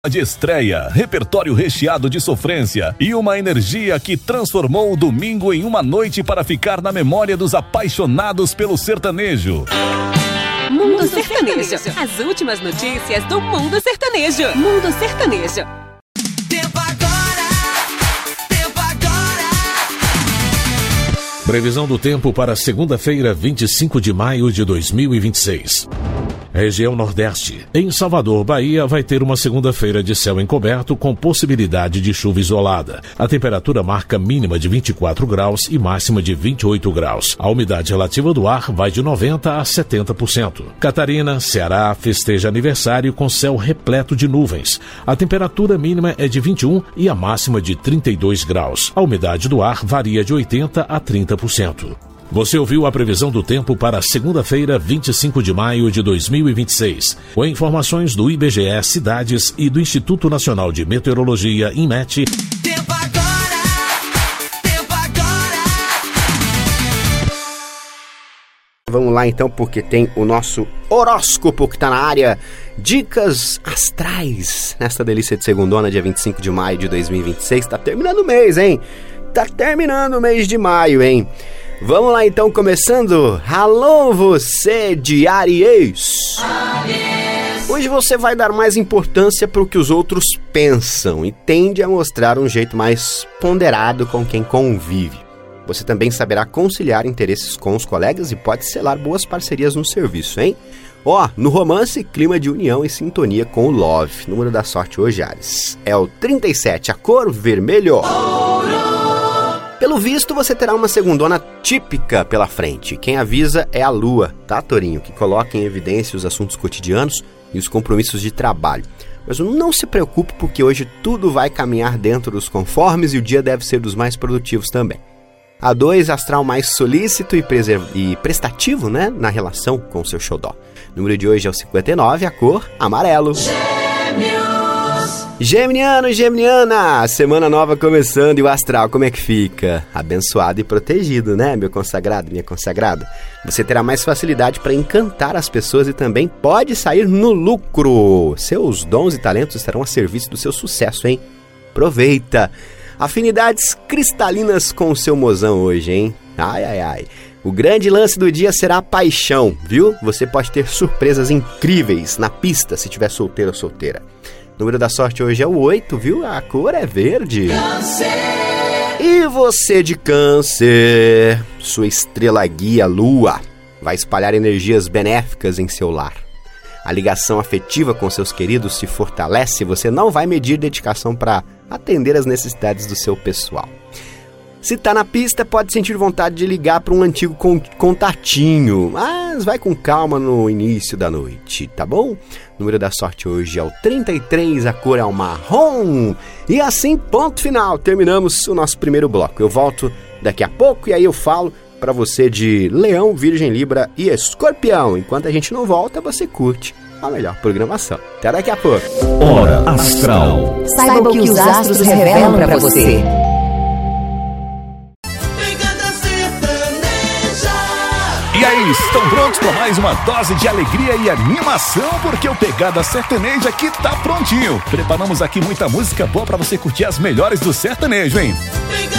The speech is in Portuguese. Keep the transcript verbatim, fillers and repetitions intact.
De estreia, repertório recheado de sofrência e uma energia que transformou o domingo em uma noite para ficar na memória dos apaixonados pelo sertanejo. Mundo Sertanejo, as últimas notícias do Mundo Sertanejo. Mundo Sertanejo. Tempo agora, tempo agora. Previsão do tempo para segunda-feira, vinte e cinco de maio de dois mil e vinte e seis. Região Nordeste. Em Salvador, Bahia, vai ter uma segunda-feira de céu encoberto com possibilidade de chuva isolada. A temperatura marca mínima de vinte e quatro graus e máxima de vinte e oito graus. A umidade relativa do ar vai de noventa a setenta por cento. Catarina, Ceará, festeja aniversário com céu repleto de nuvens. A temperatura mínima é de vinte e um e a máxima de trinta e dois graus. A umidade do ar varia de oitenta a trinta por cento. Você ouviu a previsão do tempo para segunda-feira, vinte e cinco de maio de dois mil e vinte e seis, com informações do I B G E Cidades e do Instituto Nacional de Meteorologia, INMET. Tempo agora, tempo agora. Vamos lá então, porque tem o nosso horóscopo que tá na área. Dicas astrais, nesta delícia de segundona, dia vinte e cinco de maio de dois mil e vinte e seis. Tá terminando o mês, hein? Tá terminando o mês de maio, hein? Vamos lá então, começando. Alô, você de Áries. Hoje você vai dar mais importância para o que os outros pensam e tende a mostrar um jeito mais ponderado com quem convive. Você também saberá conciliar interesses com os colegas e pode selar boas parcerias no serviço, hein? Ó, no romance, clima de união e sintonia com o love. Número da sorte hoje, Áries, é o trinta e sete, a cor vermelho. Pelo visto, você terá uma segundona típica pela frente. Quem avisa é a Lua, tá, Tourinho? Que coloca em evidência os assuntos cotidianos e os compromissos de trabalho. Mas não se preocupe, porque hoje tudo vai caminhar dentro dos conformes e o dia deve ser dos mais produtivos também. A dois, astral mais solícito e, preserv... e prestativo, né, na relação com o seu xodó. O número de hoje é o cinquenta e nove, a cor amarelo. Geminiano e Geminiana, semana nova começando e o astral como é que fica? Abençoado e protegido, né, meu consagrado, minha consagrada? Você terá mais facilidade para encantar as pessoas e também pode sair no lucro. Seus dons e talentos estarão a serviço do seu sucesso, hein? Aproveita! Afinidades cristalinas com o seu mozão hoje, hein? Ai, ai, ai. O grande lance do dia será a paixão, viu? Você pode ter surpresas incríveis na pista se tiver solteiro ou solteira. O número da sorte hoje é o oito, viu? A cor é verde. Câncer. E você de Câncer, sua estrela guia, Lua, vai espalhar energias benéficas em seu lar. A ligação afetiva com seus queridos se fortalece e você não vai medir dedicação para atender às necessidades do seu pessoal. Se tá na pista, pode sentir vontade de ligar para um antigo contatinho, mas vai com calma no início da noite, tá bom? O número da sorte hoje é o trinta e três, a cor é o marrom. E assim, ponto final, terminamos o nosso primeiro bloco. Eu volto daqui a pouco e aí eu falo para você de Leão, Virgem, Libra e Escorpião. Enquanto a gente não volta, você curte a melhor programação. Até daqui a pouco. Hora Astral. Saiba o que os astros revelam para você. E aí, estão prontos para mais uma dose de alegria e animação? Porque o Pegada Sertaneja aqui tá prontinho. Preparamos aqui muita música boa para você curtir as melhores do sertanejo, hein?